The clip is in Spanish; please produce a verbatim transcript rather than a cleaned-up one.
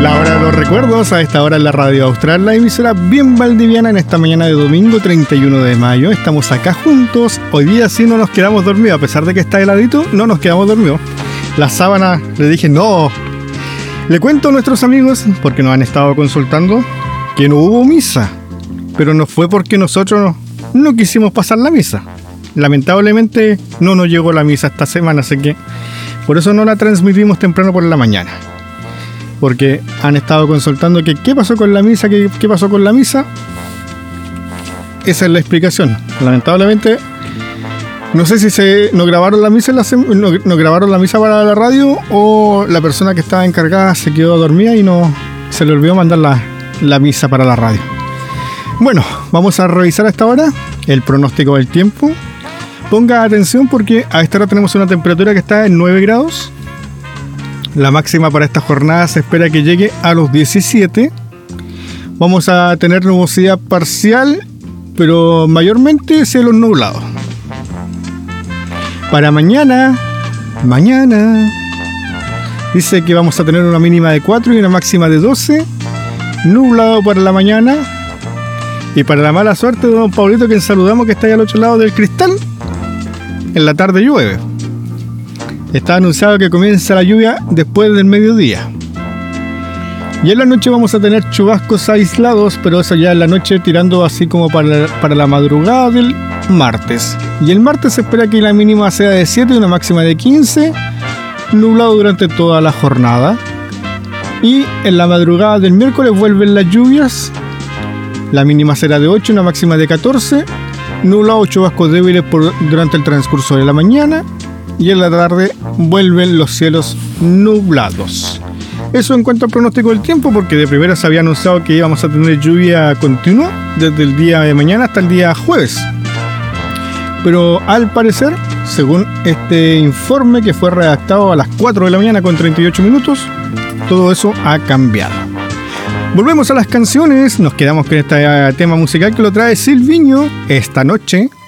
La hora de los recuerdos, a esta hora en la radio austral, la emisora bien valdiviana en esta mañana de domingo treinta y uno de mayo. Estamos acá juntos. Hoy día sí no nos quedamos dormidos, a pesar de que está heladito, no nos quedamos dormidos. La sábana, le dije no. Le cuento a nuestros amigos, porque nos han estado consultando, que no hubo misa. Pero no fue porque nosotros no, no quisimos pasar la misa. Lamentablemente no nos llegó la misa esta semana, así que por eso no la transmitimos temprano por la mañana. Porque han estado consultando que qué pasó con la misa, qué, qué pasó con la misa. Esa es la explicación. Lamentablemente, no sé si se no grabaron la misa en la no, no grabaron la misa para la radio, o la persona que estaba encargada se quedó dormida y no se le olvidó mandar la, la misa para la radio. Bueno, vamos a revisar a esta hora el pronóstico del tiempo. Ponga atención porque a esta hora tenemos una temperatura que está en nueve grados. La máxima para esta jornada se espera que llegue a los diecisiete. Vamos a tener nubosidad parcial, pero mayormente cielos nublados. Para mañana, mañana, dice que vamos a tener una mínima de cuatro y una máxima de doce. Nublado para la mañana. Y para la mala suerte de don Paulito, que saludamos, que está ahí al otro lado del cristal, en la tarde llueve. Está anunciado que comienza la lluvia después del mediodía. Y en la noche vamos a tener chubascos aislados, pero eso ya en la noche, tirando así como para, para la madrugada del martes. Y el martes se espera que la mínima sea de siete y una máxima de quince, nublado durante toda la jornada. Y en la madrugada del miércoles vuelven las lluvias. La mínima será de ocho y una máxima de catorce, nublado, chubascos débiles por, durante el transcurso de la mañana. Y en la tarde vuelven los cielos nublados. Eso en cuanto al pronóstico del tiempo, porque de primera se había anunciado que íbamos a tener lluvia continua desde el día de mañana hasta el día jueves. Pero al parecer, según este informe que fue redactado a las cuatro de la mañana con treinta y ocho minutos, todo eso ha cambiado. Volvemos a las canciones, nos quedamos con este tema musical que lo trae Silviño, Esta Noche.